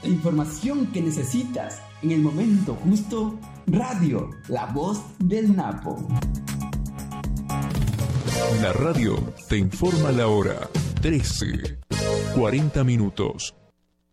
La información que necesitas en el momento justo. Radio, la voz del Napo. La radio te informa la hora. 13:40.